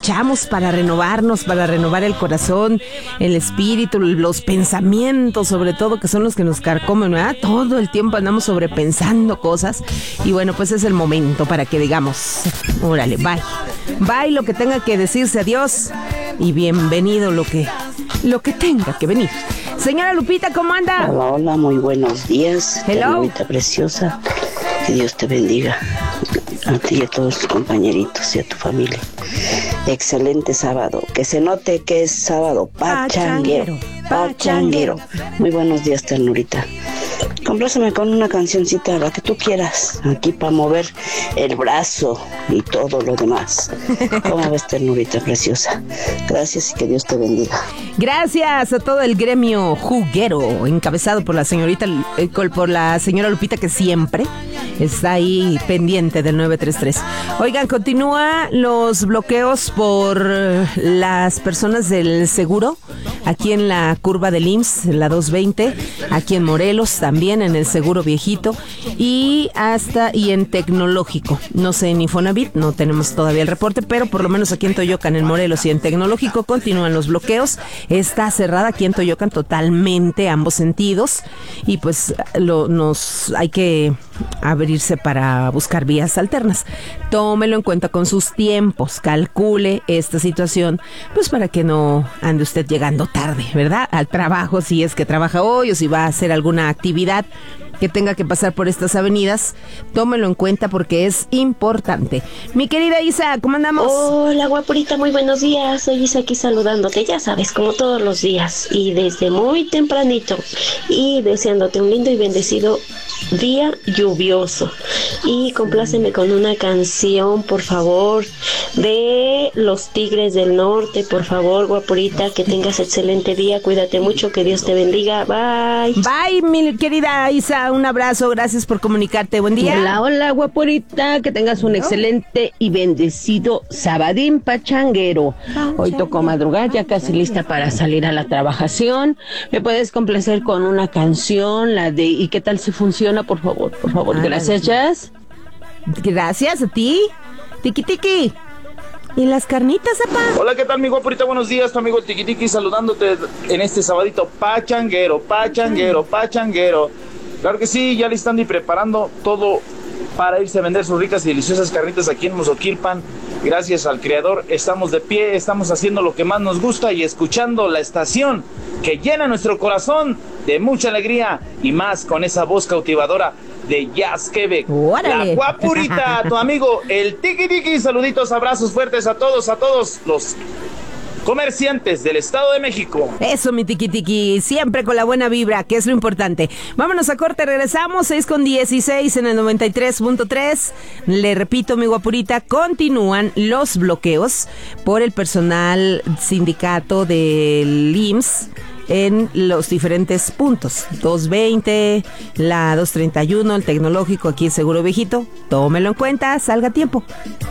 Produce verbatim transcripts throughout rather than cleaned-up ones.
aprovechamos para renovarnos, para renovar el corazón, el espíritu, los pensamientos, sobre todo, que son los que nos carcomen, ¿verdad? Todo el tiempo andamos sobrepensando cosas. Y bueno, pues es el momento para que digamos, órale, bye. Bye lo que tenga que decirse, adiós. Y bienvenido lo que, lo que tenga que venir. Señora Lupita, ¿cómo anda? Hola, hola, muy buenos días. Hello. Lupita preciosa. Que Dios te bendiga. A ti y a todos tus compañeritos y a tu familia. Excelente sábado. Que se note que es sábado pachanguero. Pachanguero. Muy buenos días, ternurita. Compláceme con una cancioncita, la que tú quieras, aquí para mover el brazo y todo lo demás. ¿Cómo ves, ternurita preciosa? Gracias y que Dios te bendiga. Gracias a todo el gremio juguero, encabezado por la señorita, eh, por la señora Lupita, que siempre está ahí pendiente del nueve tres tres. Oigan, continúa los bloqueos por las personas del seguro, aquí en la curva del I M S S, la doscientos veinte, aquí en Morelos también, en el seguro viejito, y hasta y en Tecnológico. No sé, en Infonavit no tenemos todavía el reporte, pero por lo menos aquí en Toyocan, en Morelos y en Tecnológico continúan los bloqueos. Está cerrada aquí en Toyocan totalmente ambos sentidos, y pues lo, nos hay que abrirse para buscar vías alternas. Tómelo en cuenta con sus tiempos, calcule esta situación, pues para que no ande usted llegando tarde, ¿verdad? Al trabajo, si es que trabaja hoy o si va a hacer alguna actividad que tenga que pasar por estas avenidas, tómelo en cuenta porque es importante. Mi querida Isa, ¿cómo andamos? Hola, guapurita, muy buenos días. Soy Isa aquí saludándote, ya sabes, como todos los días, y desde muy tempranito, y deseándote un lindo y bendecido día lluvioso. Y compláceme con una canción, por favor, de Los Tigres del Norte, por favor, guapurita, que tengas excelente día, cuídate mucho, que Dios te bendiga, bye. Bye, mi querida Isa. Un abrazo, gracias por comunicarte. Buen día. Hola, hola, guapurita. Que tengas un excelente y bendecido sabadín pachanguero. Hoy tocó madrugar, ya casi lista para salir a la trabajación. ¿Me puedes complacer con una canción, la de ¿Y qué tal si funciona? Por favor, por favor. Ah, gracias, Jazz. Gracias a ti. Tiki tiki. ¿Y las carnitas, apa? Hola, ¿qué tal, mi guapurita? Buenos días, tu amigo Tiki Tiki, saludándote en este sabadito pachanguero, pachanguero, pachanguero. Claro que sí, ya listando y preparando todo para irse a vender sus ricas y deliciosas carnitas aquí en Mozoquilpan. Gracias al Creador, estamos de pie, estamos haciendo lo que más nos gusta y escuchando la estación que llena nuestro corazón de mucha alegría y más con esa voz cautivadora de Jazz Quebec. ¡Órale! La guapurita, tu amigo, el Tiki Tiki. Saluditos, abrazos fuertes a todos, a todos los comerciantes del Estado de México. Eso, mi tiki tiki, siempre con la buena vibra, que es lo importante. Vámonos a corte, regresamos, seis con dieciséis en el noventa y tres punto tres. Le repito, mi guapurita, continúan los bloqueos por el personal sindicato del I M S S en los diferentes puntos. doscientos veinte, la doscientos treinta y uno, el Tecnológico, aquí en Seguro Viejito. Tómelo en cuenta, salga a tiempo.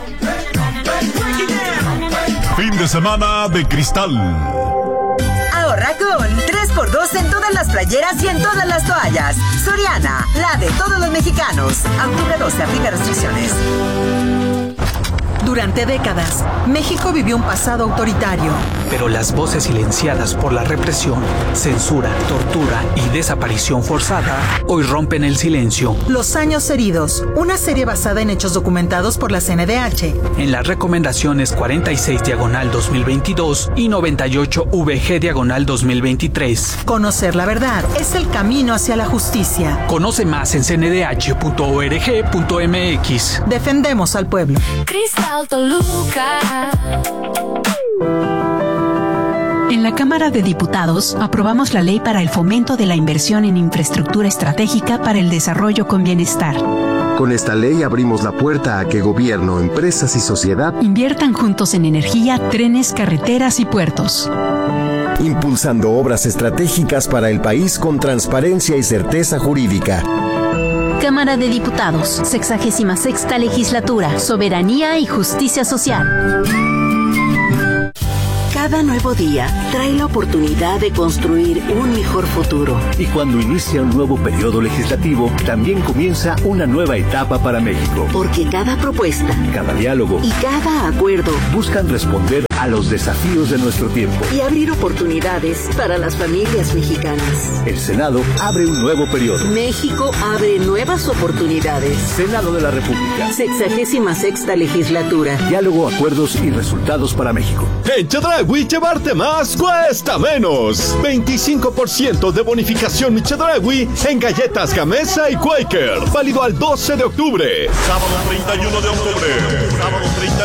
Fin de semana de Cristal. Ahorra con tres por dos en todas las playeras y en todas las toallas. Soriana, la de todos los mexicanos. A octubre doce, aplica restricciones. Durante décadas, México vivió un pasado autoritario. Pero las voces silenciadas por la represión, censura, tortura y desaparición forzada hoy rompen el silencio. Los años heridos, una serie basada en hechos documentados por la C N D H. En las recomendaciones cuarenta y seis diagonal dos mil veintidós y noventa y ocho V G diagonal dos mil veintitrés. Conocer la verdad es el camino hacia la justicia. Conoce más en c n d h punto org punto m x. Defendemos al pueblo. Cristal Toluca. En la Cámara de Diputados aprobamos la ley para el fomento de la inversión en infraestructura estratégica para el desarrollo con bienestar. Con esta ley abrimos la puerta a que gobierno, empresas y sociedad inviertan juntos en energía, trenes, carreteras y puertos. Impulsando obras estratégicas para el país con transparencia y certeza jurídica. Cámara de Diputados, sexagésima sexta legislatura, soberanía y justicia social. Cada nuevo día trae la oportunidad de construir un mejor futuro. Y cuando inicia un nuevo periodo legislativo, también comienza una nueva etapa para México. Porque cada propuesta, cada diálogo y cada acuerdo buscan responder a los desafíos de nuestro tiempo. Y abrir oportunidades para las familias mexicanas. El Senado abre un nuevo periodo. México abre nuevas oportunidades. Senado de la República. Sexagésima sexta legislatura. Diálogo, acuerdos y resultados para México. En Chedraui, llevarte más cuesta menos. veinticinco por ciento de bonificación Mi Chedraui en galletas Gamesa y Quaker. Válido al doce de octubre. Sábado treinta y uno de octubre. Sábado treinta